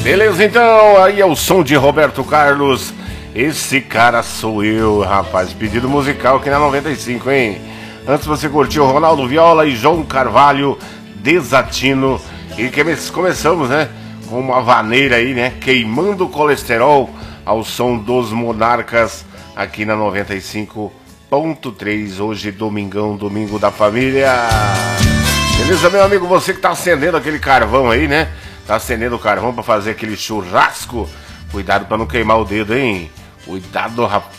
Beleza, então, aí é o som de Roberto Carlos. Esse cara sou eu, rapaz. Pedido musical aqui na 95, hein? Antes você curtiu Ronaldo Viola e João Carvalho, Desatino. E começamos, né? Com uma vaneira aí, né? Queimando o colesterol ao som dos Monarcas aqui na 95.3. Hoje, domingão, domingo da família. Beleza, meu amigo? Você que tá acendendo aquele carvão aí, né? Tá acendendo o carvão pra fazer aquele churrasco. Cuidado pra não queimar o dedo, hein? Cuidado, rapaz.